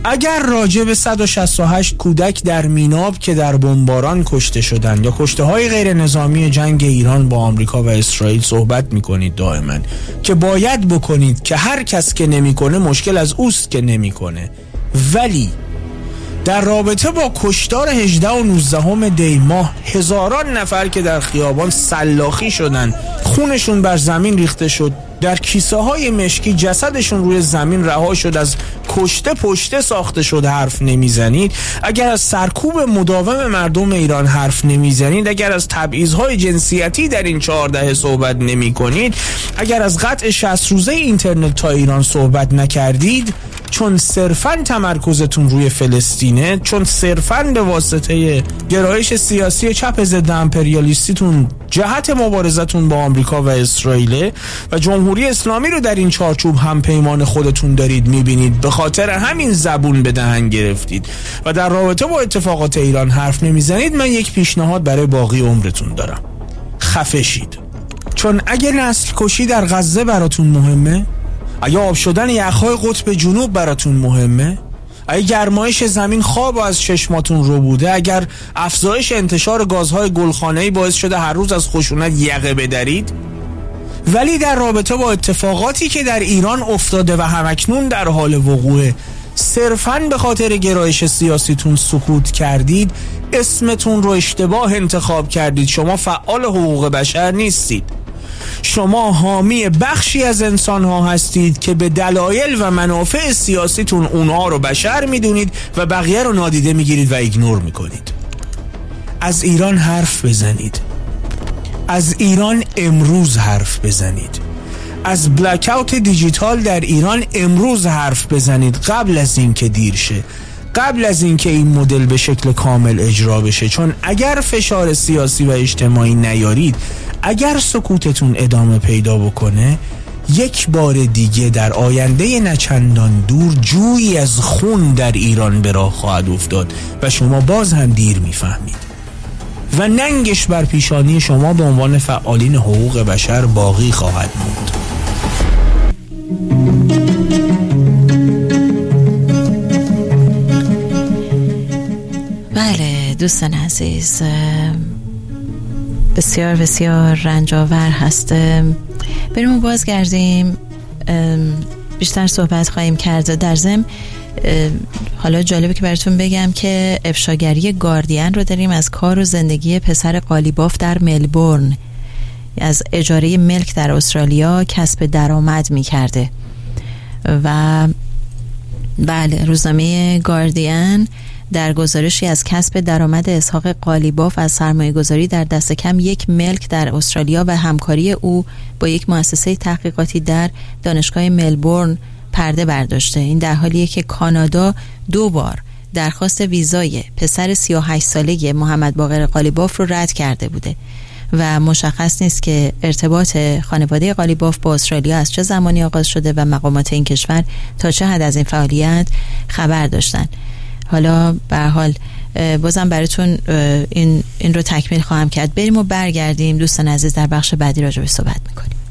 اگر راجع به 168 کودک در میناب که در بمباران کشته شدند یا کشته‌های غیر نظامی جنگ ایران با آمریکا و اسرائیل صحبت می‌کنید دائما که باید بکنید که هر کس که نمی‌کنه مشکل از اوست که نمی‌کنه، ولی در رابطه با کشتار 18 و 19 دی ماه هزاران نفر که در خیابان سلاخی شدن، خونشون بر زمین ریخته شد، در کیسه های مشکی جسدشون روی زمین رها شد، از کشته پشته ساخته شد حرف نمیزنید؟ اگر از سرکوب مداوم مردم ایران حرف نمیزنید؟ اگر از تبعیض‌های جنسیتی در این 14 صحبت نمی کنید؟ اگر از قطع 60 روزه اینترنت تا ایران صحبت نکردید؟ چون صرفاً تمرکزتون روی فلسطینه، چون صرفاً به واسطه گرایش سیاسی چپ ضد امپریالیستیتون جهت مبارزتون با آمریکا و اسرائیل و جمهوری اسلامی رو در این چارچوب هم پیمان خودتون دارید میبینید، به خاطر همین زبون به دهن گرفتید و در رابطه با اتفاقات ایران حرف نمیزنید، من یک پیشنهاد برای باقی عمرتون دارم: خفه شید. چون اگه نسل کشی در غزه براتون مهمه، اگه آب شدن یخ‌های قطب جنوب براتون مهمه، اگه گرمایش زمین خواب از چشماتون رو بوده، اگر افزایش انتشار گازهای گلخانه‌ای باعث شده هر روز از خشونت یقه بدرید، ولی در رابطه با اتفاقاتی که در ایران افتاده و همکنون در حال وقوعه صرفاً به خاطر گرایش سیاسیتون سکوت کردید، اسمتون رو اشتباه انتخاب کردید. شما فعال حقوق بشر نیستید، شما حامی بخشی از انسان ها هستید که به دلایل و منافع سیاسیتون اونها رو بشر میدونید و بقیه رو نادیده میگیرید و ایگنور میکنید. از ایران حرف بزنید، از ایران امروز حرف بزنید، از بلک اوت دیجیتال در ایران امروز حرف بزنید، قبل از این که دیر شه، قبل از این که این مدل به شکل کامل اجرا بشه. چون اگر فشار سیاسی و اجتماعی نیارید، اگر سکوتتون ادامه پیدا بکنه، یک بار دیگه در آینده نچندان دور جویی از خون در ایران به راه خواهد افتاد و شما باز هم دیر میفهمید و ننگش بر پیشانی شما به عنوان فعالین حقوق بشر باقی خواهد موند. بله دوستان عزیز، بسیار بسیار رنجاور هست. بریم بازگردیم، بیشتر صحبت خواهیم کرد. در ضمن حالا جالبه که براتون بگم که افشاگری گاردین رو داریم از کار و زندگی پسر قالیباف در ملبورن، از اجاره ملک در استرالیا کسب درآمد می‌کرده. و بله، روزنامه گاردین در گزارشی از کسب درآمد اسحاق قالیباف از سرمایه‌گذاری در دست کم یک ملک در استرالیا و همکاری او با یک مؤسسه تحقیقاتی در دانشگاه ملبورن پرده برداشته. این در حالیه که کانادا 2 بار درخواست ویزای پسر 38 ساله محمد باقر قالیباف رو رد کرده بوده و مشخص نیست که ارتباط خانواده قالیباف با استرالیا از چه زمانی آغاز شده و مقامات این کشور تا چه حد از این فعالیت خبر داشتن. حالا به هر حال بازم براتون این رو تکمیل خواهم کرد. بریم و برگردیم دوستان عزیز، در بخش بعدی راجع به صحبت میکنیم.